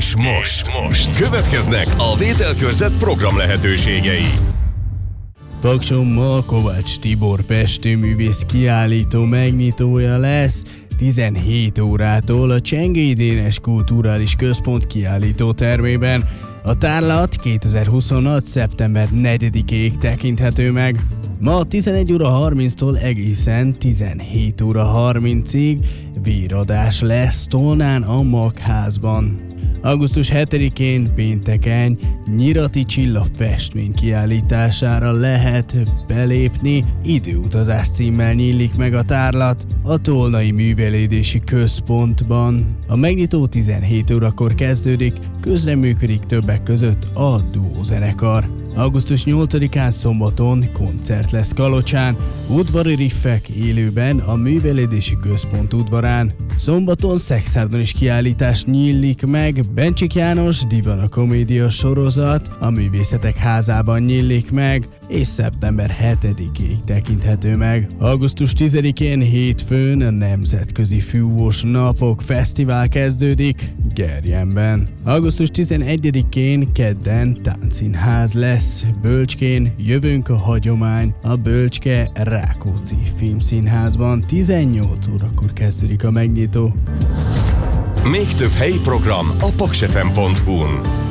És most következnek a Vételkörzet program lehetőségei. Paksommal Kovács Tibor festőművész kiállító megnyitója lesz 17 órától a Csengei Dénes Kulturális Központ kiállító termében. A tárlat 2026. szeptember 4-ig tekinthető meg. Ma 11 óra 30-tól egészen 17 óra 30-ig véradás lesz Tolnán a Magházban. Augusztus 7-én pénteken Nyirati Csilla festmény kiállítására lehet belépni, időutazás címmel nyílik meg a tárlat a Tolnai Művelődési Központban. A megnyitó 17 órakor kezdődik, közreműködik többek között a Duo zenekar. Augusztus 8-án szombaton koncert lesz Kalocsán, udvari riffek élőben a Művelődési Központ udvarán. Szombaton Szexárdon is kiállítás nyílik meg, Bencsik János Divana komédia sorozat a Művészetek Házában nyílik meg, és szeptember 7-ig tekinthető meg. Augusztus 10-én hétfőn a Nemzetközi Fúvós Napok Fesztivál kezdődik Gerjenben. Augusztus 11-én kedden táncszínház lesz Bölcskén, Jövünk a hagyomány, a Bölcske Rákóczi Filmszínházban 18 órakor kezdődik a megnyitó. Még több helyi program a paksfm.hu-n.